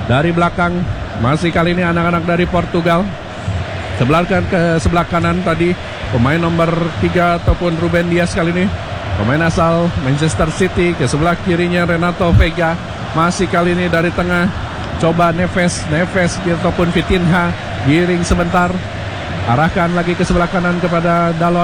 dari belakang. Masih kali ini anak-anak dari Portugal. Sebelah kanan tadi pemain nomor 3 ataupun Ruben Dias kali ini, pemain asal Manchester City. Ke sebelah kirinya Renato Veiga. Masih kali ini dari tengah, coba Neves ataupun Vitinha, giring sebentar, arahkan lagi ke sebelah kanan kepada Dalot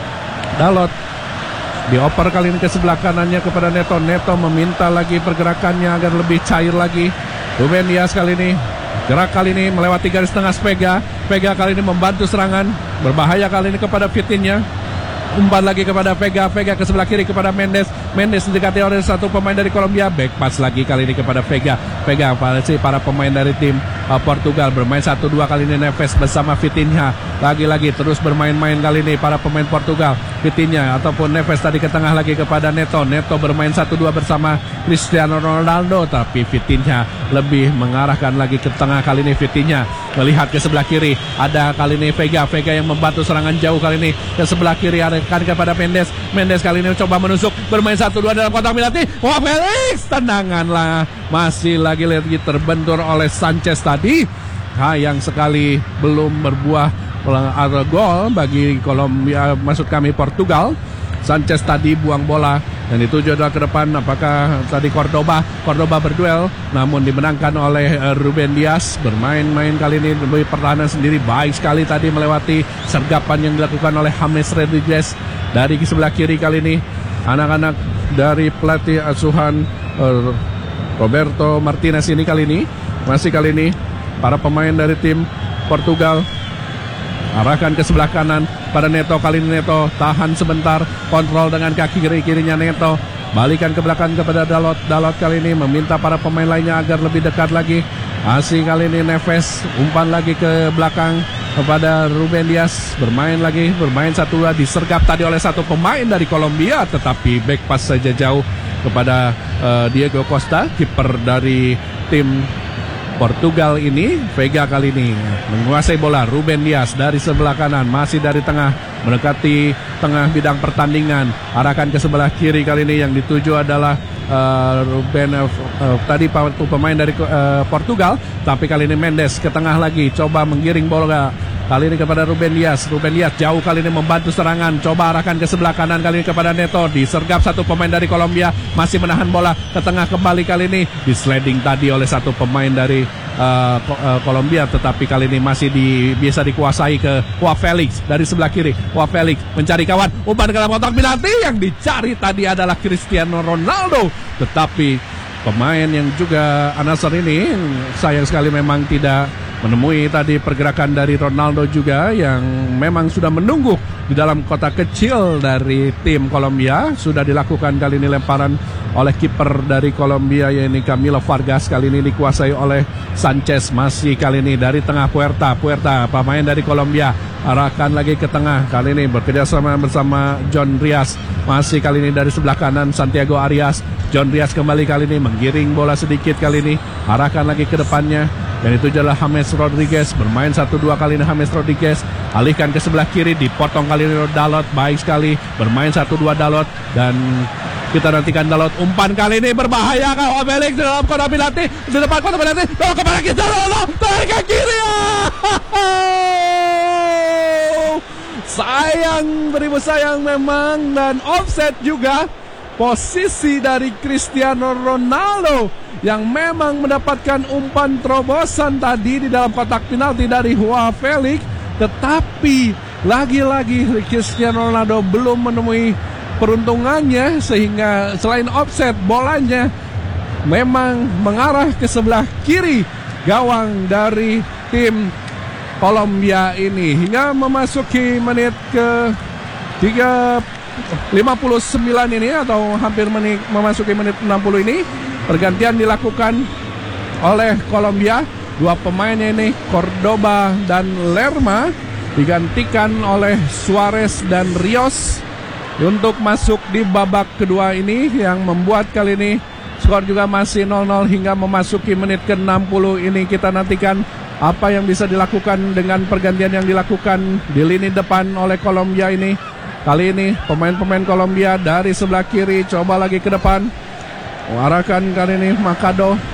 dioper kali ini ke sebelah kanannya kepada Neto meminta lagi pergerakannya agar lebih cair lagi. Ruben Dias kali ini gerak kali ini melewati garis tengah Veiga kali ini membantu serangan, berbahaya kali ini kepada Vitinha. Umpan lagi kepada Veiga ke sebelah kiri kepada Mendes mendekati oleh satu pemain dari Kolombia. Back pass lagi kali ini kepada Veiga para pemain dari tim Portugal bermain 1-2 kali ini. Neves bersama Vitinha lagi-lagi terus bermain-main kali ini para pemain Portugal. Vitinha ataupun Neves tadi ke tengah lagi kepada Neto bermain 1-2 bersama Cristiano Ronaldo, tapi Vitinha lebih mengarahkan lagi ke tengah kali ini. Vitinha melihat ke sebelah kiri, ada kali ini Veiga yang membantu serangan jauh kali ini ke sebelah kiri, ada kepada Mendes kali ini coba menusuk, bermain 1-2 dalam kotak penalti. Wah, Felix, tendanganlah, masih lagi terbentur oleh Sanchez tadi. Sayang sekali belum berbuah gol bagi Kolombia, maksud kami Portugal. Sanchez tadi buang bola dan dituju adalah ke depan. Apakah tadi Cordoba berduel namun dimenangkan oleh Ruben Dias. Bermain-main kali ini lebih pertahanan sendiri, baik sekali tadi melewati sergapan yang dilakukan oleh James Rodriguez. Dari sebelah kiri kali ini anak-anak dari pelatih asuhan Roberto Martinez ini kali ini para pemain dari tim Portugal arahkan ke sebelah kanan pada Neto. Kali ini Neto tahan sebentar, kontrol dengan kaki kirinya Neto, balikan ke belakang kepada Dalot kali ini meminta para pemain lainnya agar lebih dekat lagi. Masih kali ini Neves umpan lagi ke belakang kepada Ruben Dias, bermain 1-2, disergap tadi oleh satu pemain dari Kolombia, tetapi back pass saja jauh kepada Diego Costa, kiper dari tim Portugal ini. Veiga kali ini menguasai bola. Ruben Dias dari sebelah kanan, masih dari tengah, mendekati tengah bidang pertandingan, arahkan ke sebelah kiri kali ini. Yang dituju adalah Ruben tadi pemain dari Portugal, tapi kali ini Mendes ke tengah lagi, coba menggiring bola kali ini kepada Ruben Dias jauh kali ini membantu serangan, coba arahkan ke sebelah kanan kali ini kepada Neto, disergap satu pemain dari Kolombia, masih menahan bola ke tengah kembali kali ini, disliding tadi oleh satu pemain dari Kolombia, tetapi kali ini masih bisa dikuasai ke Joao Felix dari sebelah kiri. Joao Felix mencari kawan, umpan ke dalam kotak penalti. Yang dicari tadi adalah Cristiano Ronaldo, tetapi pemain yang juga Al-Nassr ini sayang sekali memang tidak menemui tadi pergerakan dari Ronaldo juga, yang memang sudah menunggu di dalam kotak kecil dari tim Kolombia. Sudah dilakukan kali ini lemparan oleh kiper dari Kolombia, yaitu Camilo Vargas. Kali ini dikuasai oleh Sanchez. Masih kali ini dari tengah Puerta pemain dari Kolombia, arahkan lagi ke tengah kali ini bekerjasama bersama John Rias. Masih kali ini dari sebelah kanan Santiago Arias. John Rias kembali kali ini menggiring bola sedikit kali ini, arahkan lagi ke depannya, dan itu adalah James Rodriguez. Bermain 1-2 kali ini James Rodriguez, alihkan ke sebelah kiri, dipotong kali ini Dalot, baik sekali bermain 1-2 Dalot, dan kita nantikan Dalot, umpan kali ini berbahaya kalau Felix dalam kotak penalti, di depan kotak penalti, bawa kepada kita tarik ke kiri. Sayang, beribu sayang memang, dan offset juga posisi dari Cristiano Ronaldo yang memang mendapatkan umpan terobosan tadi di dalam kotak penalti dari Joao Felix, tetapi lagi-lagi Cristiano Ronaldo belum menemui peruntungannya, sehingga selain offset, bolanya memang mengarah ke sebelah kiri gawang dari tim Kolombia ini. Hingga memasuki menit ke 59 ini, atau hampir memasuki menit 60 ini, pergantian dilakukan oleh Kolombia. Dua pemainnya ini, Cordoba dan Lerma, digantikan oleh Suarez dan Rios untuk masuk di babak kedua ini, yang membuat kali ini skor juga masih 0-0 hingga memasuki menit ke-60 ini. Kita nantikan apa yang bisa dilakukan dengan pergantian yang dilakukan di lini depan oleh Kolombia ini. Kali ini pemain-pemain Kolombia dari sebelah kiri coba lagi ke depan, arahkan kali ini Makado